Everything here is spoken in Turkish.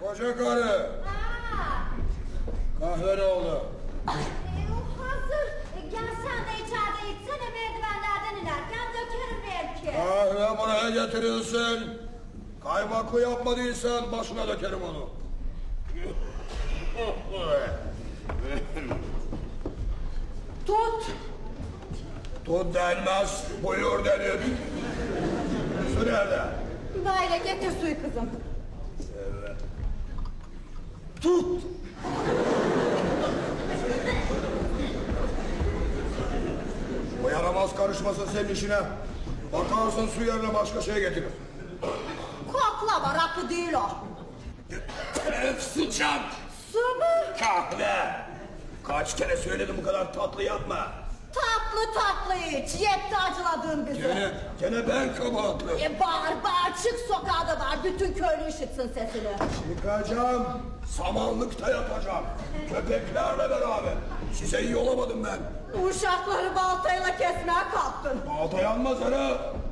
Koca karı. Kahve ne oldu? Hazır. Gel sen de içeride içsene, merdivenlerden inerken dökerim belki. Kahve buraya getiriyorsun. Kaymaklı yapmadıysan başına dökerim onu. Tut. Tut denmez, buyur denir. Su nerede? Böyle getir suyu kızım. Evet. Tut. O yaramaz karışmasın senin işine. Bakarsın su yerine başka şey getirir. Koklama, rakı değil o. Sıcak. Su mu? Kahve. Kaç kere söyledim bu kadar tatlı yapma. Tatlı iç. Yetti acıladığın bizi. Gene ben kabahatlı. Bağır çık sokağa da bağır. Bütün köylü işitsin sesini. Çıkacağım. Samanlıkta yatacağım. Köpeklerle beraber. Size iyi olamadım ben. Uşakları baltayla kesmeye kalktın. Balta yanmaz ana.